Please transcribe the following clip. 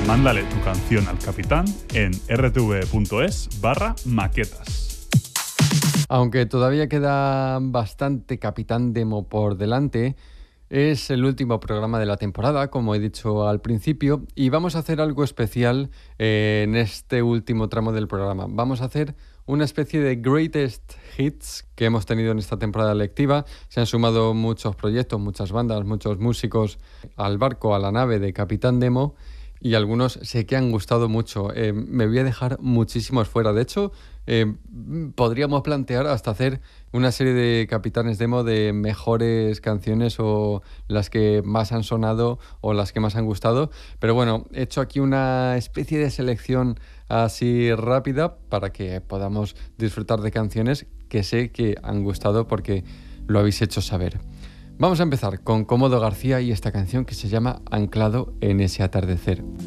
Mándale tu canción al capitán en rtv.es/maquetas. Aunque todavía queda bastante Capitán Demo por delante, es el último programa de la temporada, como he dicho al principio, y vamos a hacer algo especial en este último tramo del programa. Vamos a hacer una especie de greatest hits que hemos tenido en esta temporada lectiva. Se han sumado muchos proyectos, muchas bandas, muchos músicos al barco, a la nave de Capitán Demo, y algunos sé que han gustado mucho. Me voy a dejar muchísimos fuera. De hecho, podríamos plantear hasta hacer una serie de Capitanes Demo de mejores canciones o las que más han sonado o las que más han gustado. Pero bueno, he hecho aquí una especie de selección así rápida para que podamos disfrutar de canciones que sé que han gustado porque lo habéis hecho saber. Vamos a empezar con Cómodo García y esta canción que se llama Anclado en ese atardecer.